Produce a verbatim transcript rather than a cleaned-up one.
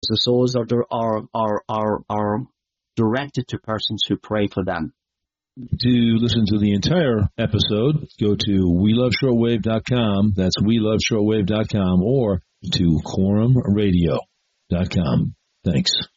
The souls are, are, are, are, are directed to persons who pray for them. To listen to the entire episode, go to we love shortwave dot com. That's we love shortwave dot com or to quorum radio dot com. Thanks.